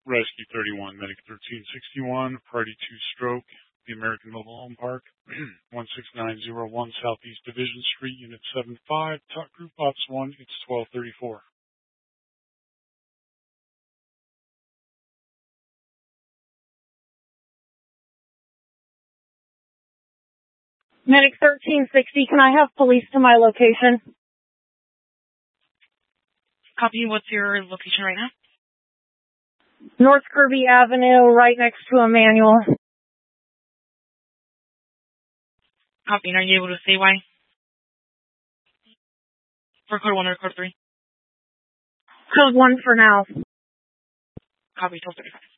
Rescue 31, Medic 1361, Priority 2 Stroke, the American Mobile Home Park, 16901 Southeast Division Street, Unit 75, Talk Group Ops 1, it's 1234. Medic 1360, can I have police to my location? Copy. What's your location right now? North Kirby Avenue, right next to Emmanuel. Copy. Are you able to say why? For code 1 or code 3? Code 1 for now. Copy. 1235.